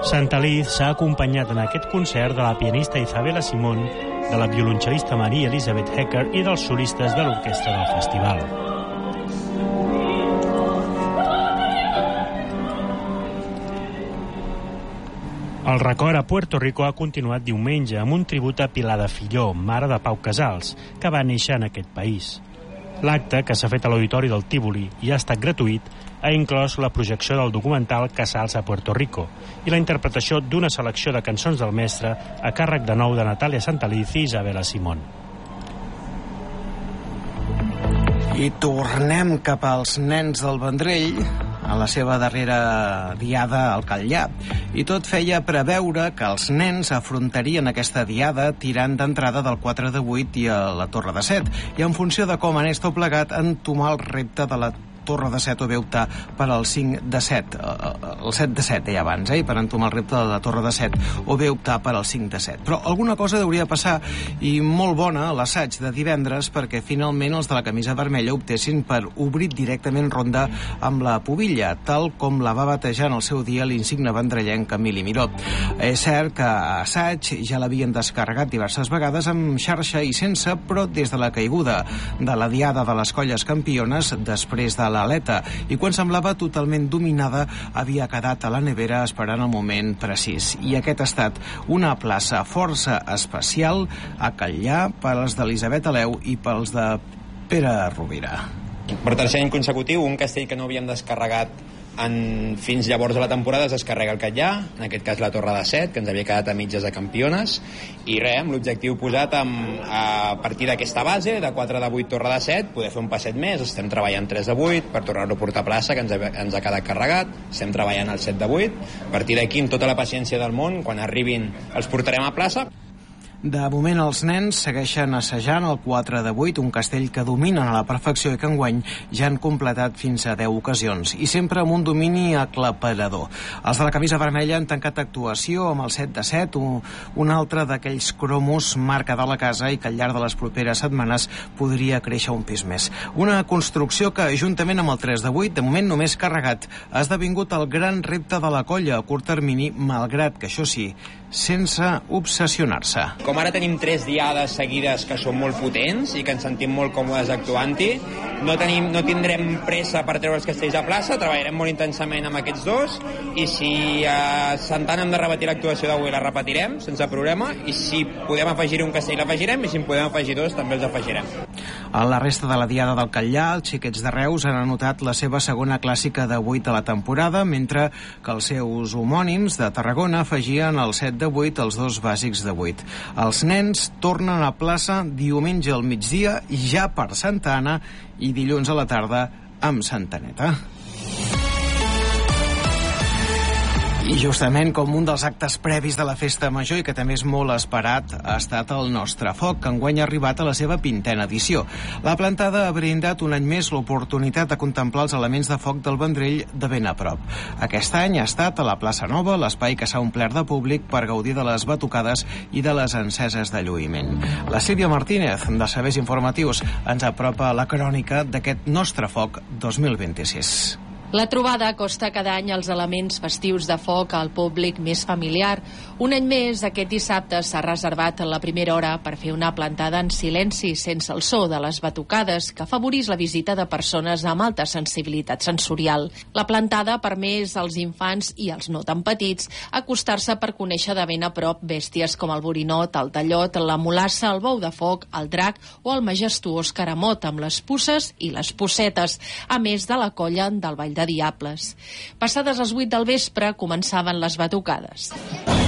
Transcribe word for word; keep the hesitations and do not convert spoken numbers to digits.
Santaliz s'ha acompanyat en aquest concert de la pianista Isabella Simón, de la violoncel·lista Maria Elizabeth Hecker i dels solistes de l'orquestra del festival. El record a Puerto Rico ha continuat diumenge amb un tribut a Pilar de Filló, mare de Pau Casals, que va néixer en aquest país. L'acte, que s'ha fet a l'Auditori del Tívoli i ha estat gratuït, ha inclòs la projecció del documental Casals a Puerto Rico i la interpretació d'una selecció de cançons del mestre a càrrec de nou de Natàlia Santaliz i Isabella Simón. I tornem cap als nens del Vendrell, a la seva darrera diada al Catllar. I tot feia preveure que els nens afrontarien aquesta diada tirant d'entrada del quatre de vuit i a la Torre de set. I en funció de com anés tot plegat, entomar el repte de la Torre de set o bé optar per al cinc de set, el set de set deia abans, eh? per entomar el repte de la Torre de set o bé optar per al cinc de set. Però alguna cosa hauria de passar, i molt bona l'assaig de divendres, perquè finalment els de la camisa vermella optessin per obrir directament ronda amb la Pubilla, tal com la va batejar en el seu dia l'insigne vendrellenc Emili Miró. És cert que assaig ja l'havien descarregat diverses vegades amb xarxa i sense, però des de la caiguda de la diada de les colles campiones, després de l'aleta, i quan semblava totalment dominada, havia quedat a la nevera esperant el moment precís. I aquest ha estat una plaça força especial a Catllar per als d'Elisabet Aleu i pels de Pere Rovira. Per tercer any consecutiu, un castell que no havíem descarregat en, fins llavors de la temporada es descarrega el Catllar, en aquest cas la Torre de set, que ens havia quedat a mitges de campiones, i res, amb l'objectiu posat amb, a partir d'aquesta base, de quatre de vuit Torre de set, poder fer un passet més. Estem treballant tres de vuit per tornar-lo a portar a plaça, que ens ha, ens ha quedat carregat, estem treballant el set de vuit, a partir d'aquí, amb tota la paciència del món, quan arribin els portarem a plaça. De moment els nens segueixen assajant el quatre de vuit, un castell que dominen a la perfecció i que enguany ja han completat fins a deu ocasions, i sempre amb un domini aclaparador. Els de la camisa vermella han tancat actuació amb el set de set, un, un altre d'aquells cromos marca de la casa i que al llarg de les properes setmanes podria créixer un pis més. Una construcció que, juntament amb el tres de vuit, de moment només carregat, ha esdevingut el gran repte de la colla a curt termini, malgrat que, això sí, sense obsessionar-se. Com ara tenim tres diades seguides que són molt potents i que ens sentim molt còmodes actuant-hi, no, tenim, no tindrem pressa per treure els castells a plaça, treballarem molt intensament amb aquests dos, i si a Sant Anna hem de repetir l'actuació d'avui, la repetirem sense problema, i si podem afegir un castell l'afegirem, i si en podem afegir dos també els afegirem. A la resta de la diada del Catllar, els xiquets de Reus han anotat la seva segona clàssica de vuit de la temporada, mentre que els seus homònims de Tarragona afegien el set de vuit als dos bàsics de vuit. Els nens tornen a plaça diumenge al migdia, ja per Santa Anna, i dilluns a la tarda amb Santa Aneta. I justament com un dels actes previs de la festa major, i que també és molt esperat, ha estat el Nostre Foc, que enguany ha arribat a la seva vintena edició. La plantada ha brindat un any més l'oportunitat de contemplar els elements de foc del Vendrell de ben a prop. Aquest any ha estat a la plaça Nova, l'espai que s'ha omplert de públic per gaudir de les batucades i de les enceses de lluïment. La Sílvia Martínez, de Serveis Informatius, ens apropa la crònica d'aquest Nostre Foc dos mil vint-i-sis. La trobada acosta cada any els elements festius de foc al públic més familiar. Un any més, aquest dissabte s'ha reservat la primera hora per fer una plantada en silenci, sense el so de les batucades, que afavorís la visita de persones amb alta sensibilitat sensorial. La plantada permès als infants i als no tan petits acostar-se per conèixer de ben a prop bèsties com el borinot, el tallot, la mulassa, el bou de foc, el drac o el majestuós caramot amb les puces i les pussetes, a més de la colla del Ball de Diables. Passades les vuit del vespre començaven les batucades.